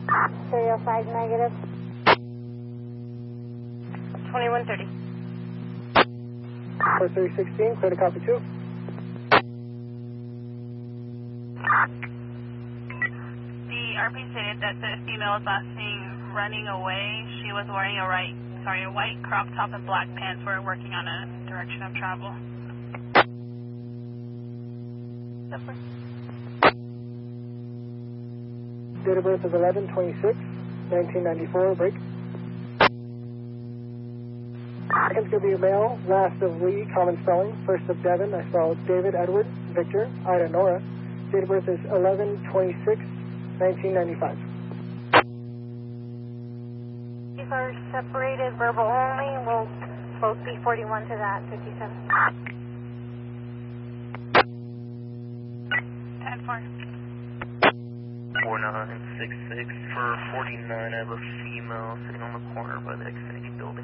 305 negative. 2130. 4316, clear to copy 2. The RP stated that the female is last seen running away. She was wearing a white crop top and black pants. We're working on a direction of travel. Date of birth is 11/26/1994, break. Second's going to be a male, last of Lee, common spelling, first of Devin, I spell David, Edward, Victor, Ida, Nora. Date of birth is 11/26/1995. These are separated, verbal only. We'll both be 41 to that, 57. 10-4. 4966 for 49. I have a female sitting on the corner by the Xfinity building.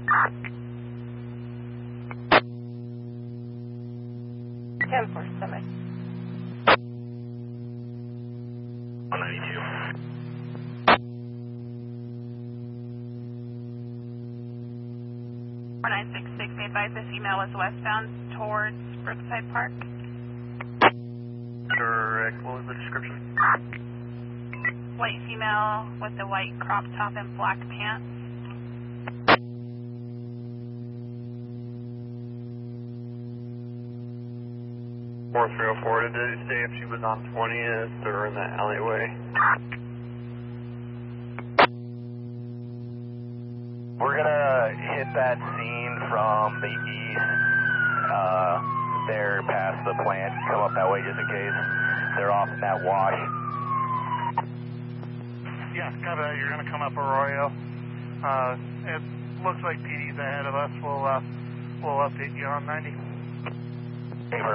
10-4, semi. 192. 4966, they advise the female is westbound towards Brookside Park. Correct. What was the description? White female with the white crop top and black pants. Four 304. Did it say if she was on 20th or in the alleyway? We're gonna hit that scene from the east, there past the plant, come up that way just in case. They're off in that wash. Yeah, copy that. You're going to come up Arroyo. It looks like PD's ahead of us. We'll update you on 90. Favor.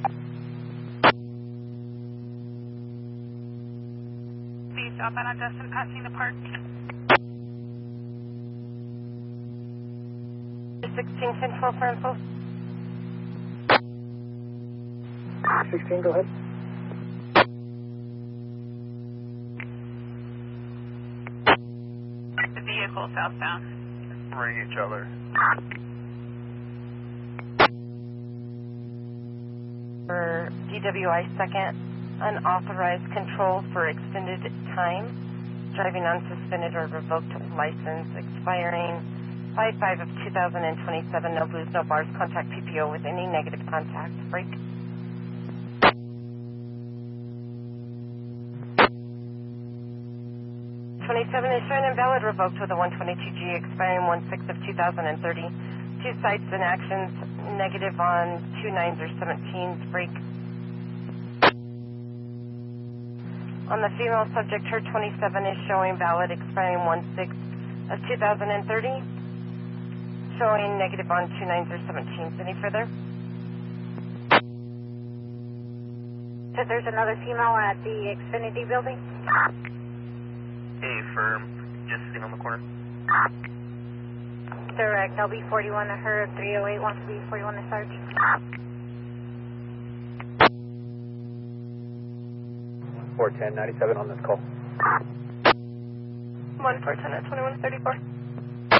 Please southbound on Justin passing the park. 1610 for info. 16, go ahead. The vehicle southbound. Ring each other. For DWI second, unauthorized control for extended time, driving unsuspended or revoked license, expiring 5/5 of 2027, no booze, no bars, contact PPO with any negative contact, break. 27 is showing invalid, revoked with a 122G, expiring 1/6 of 2030. 2 sites and actions, negative on 2 9s or 17s, break. On the female subject, her 27 is showing valid, expiring 1/6 of 2030. Showing negative on 2 9s or 17s. Any further? So there's another female at the Xfinity building? Hey, firm. Just sitting on the corner. Correct. I'll be 41 to her. 308 wants to be 41 to Sarge. 410, 97 on this call. 1410 at 2134.